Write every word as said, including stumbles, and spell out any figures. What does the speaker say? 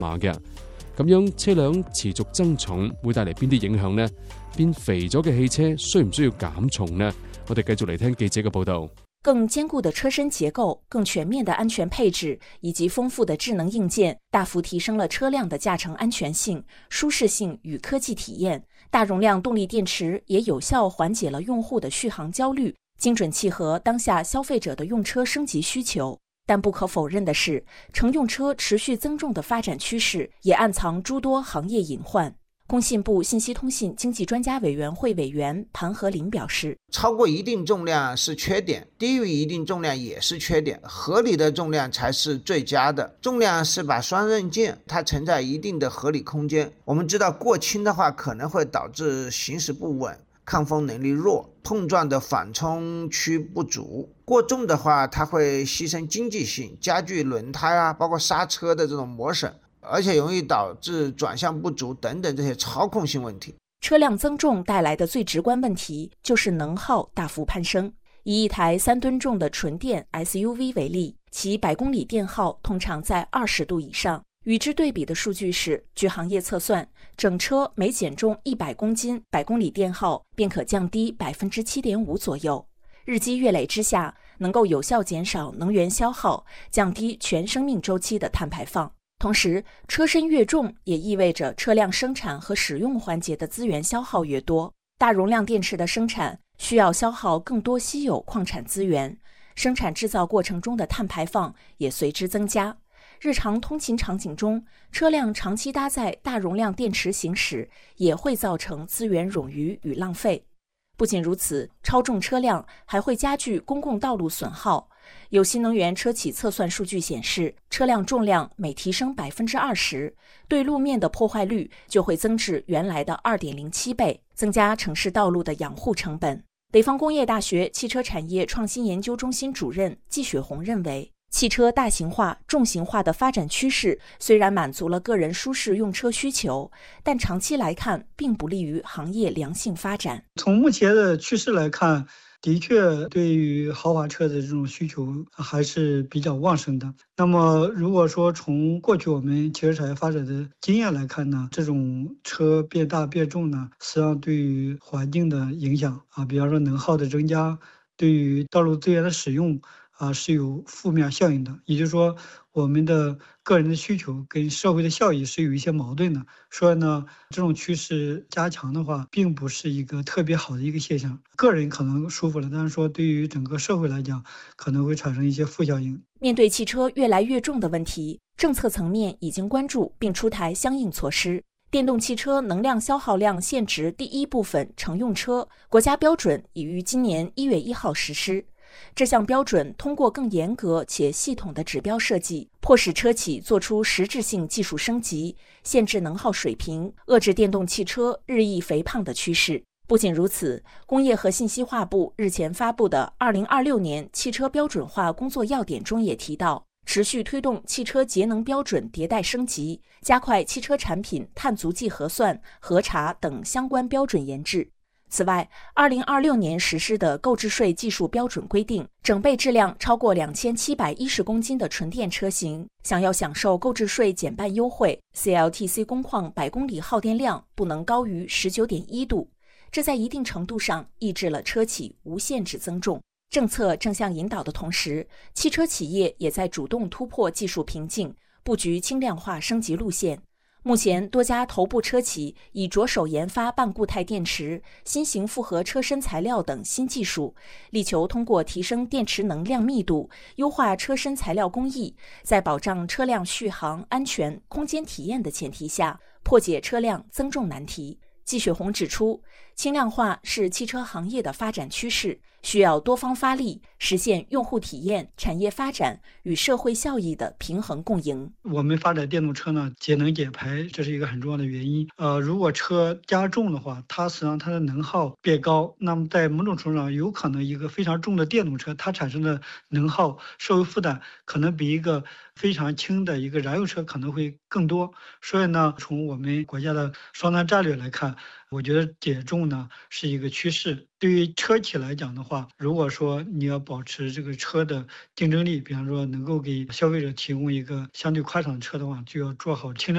碼嘅。咁樣車輛持續增重會帶嚟邊啲影響呢？變肥咗嘅汽車需唔需要減重呢？我哋繼續嚟聽記者嘅報道。 更堅固的車身結構、更全面的安全配置以及豐富的智能硬件，大幅提升了車輛的駕乘安全性、舒適性與科技體驗。大容量動力電池也有效緩解了用戶的續航焦慮，精準契合當下消費者的用車升級需求。但不可否認的是，乘用車持續增重的發展趨勢也暗藏諸多行業隱患。工信部信息通信經濟專家委員會委員盤和林表示， 超過一定重量是缺點，低於一定重量也是缺點，合理的重量才是最佳的。重量是把雙刃劍，它存在一定的合理空間。我們知道過輕的話可能會導致行駛不穩，抗風能力弱，碰撞的緩衝區不足。過重的話，它會犧牲經濟性，加劇輪胎啊，包括剎車的這種磨損，而且容易導致轉向不足等等這些操控性問題。 車輛增重帶來的最直觀問題就是能耗大幅攀升。以一台三噸重的純電 S U V 為例，其百公里電耗通常在二十度以上。與之對比的數據是，據行業測算，整車每減重一百公斤，百公里電耗便可降低百分之七點五左右。日積月累之下，能夠有效減少能源消耗，降低全生命週期的碳排放。同時，車身越重也意味着車輛生產和使用環節的資源消耗越多。大容量電池的生產需要消耗更多稀有礦產資源，生產製造過程中的碳排放也隨之增加。日常通勤場景中，車輛長期搭載大容量電池行駛，也會造成資源冗餘與浪費。不僅如此，超重車輛還會加劇公共道路損耗。有新能源車企測算數據顯示，車輛重量每提升百分之二十，對路面的破壞率就會增至原來的二點零七倍，增加城市道路的養護成本。北方工業大學汽車產業創新研究中心主任季雪紅認為，汽車大型化、重型化的發展趨勢雖然滿足了個人舒適用車需求，但長期來看並不利於行業良性發展。 從目前的趨勢來看，的確對於豪華車的這種需求還是比較旺盛的。那麼如果說從過去我們汽車產業發展的經驗來看呢，這種車變大變重呢，實際上對於環境的影響啊，比方說能耗的增加，對於道路資源的使用啊是有負面效應的，也就是說我們的個人的需求跟社會的效益是有一些矛盾的，所以呢，這種趨勢加強的話，並不是一個特別好的一個現象。個人可能舒服了，但是說對於整個社會來講，可能會產生一些負效應。 面對汽車越來越重的問題，政策層面已經關注並出台相應措施。電動汽車能量消耗量限值第一部分乘用車國家標準已於今年一月一號實施。這項標準通過更嚴格且系統的指標設計，迫使車企做出實質性技術升級，限制能耗水平，遏制電動汽車日益肥胖的趨勢。不僅如此，工業和信息化部日前發布的二零二六年汽車標準化工作要點中也提到，持續推動汽車節能標準迭代升級，加快汽車產品碳足跡核算、核查等相關標準研製。此外，二零二六年實施的購置稅技術標準規定，整備質量超過兩千七百一十公斤的純電車型，想要享受購置稅減半優惠 ，C L T C 工況百公里耗電量不能高於十九點一度。這在一定程度上抑制了車企無限制增重。政策正向引導的同時，汽車企業也在主動突破技術瓶頸，布局輕量化升級路線。目前，多家頭部車企已着手研發半固態電池、新型複合車身材料等新技術，力求通過提升電池能量密度、優化車身材料工藝，在保障車輛續航、安全、空間體驗的前提下，破解車輛增重難題。季雪紅指出，輕量化是汽車行業的發展趨勢，需要多方發力，實現用戶體驗、產業發展與社會效益的平衡共贏。 我們發展電動車呢，節能減排，這是一個很重要的原因。呃，如果車加重的話，它實際上它的能耗變高，那麼在某種程度上，有可能一個非常重的電動車，它產生的能耗社會負擔可能比一個非常輕的一個燃油車可能會更多。所以呢，從我們國家的雙碳戰略來看，我覺得減重呢是一個趨勢。對於車企來講的話，如果說你要保持這個車的競爭力，比方說能夠給消費者提供一個相對寬敞的車的話，就要做好輕量。